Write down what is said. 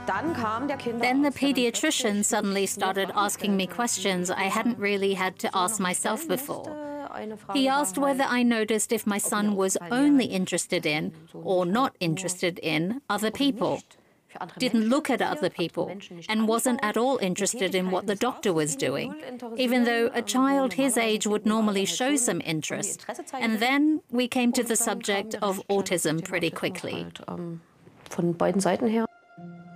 Then the pediatrician suddenly started asking me questions I hadn't really had to ask myself before. He asked whether I noticed if my son was only interested in, or not interested in, other people, didn't look at other people, and wasn't at all interested in what the doctor was doing, even though a child his age would normally show some interest. And then we came to the subject of autism pretty quickly.